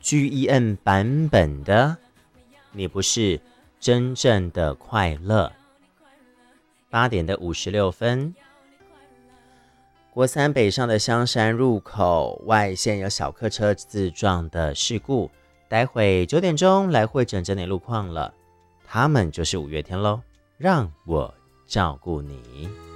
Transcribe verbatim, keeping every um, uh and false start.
G E N 版本的你不是真正的快乐。八点的五十六分，国三北上的香山入口外线有小客车自撞的事故，待会九点钟来会诊整点路况了。他们就是五月天咯，让我照顾你。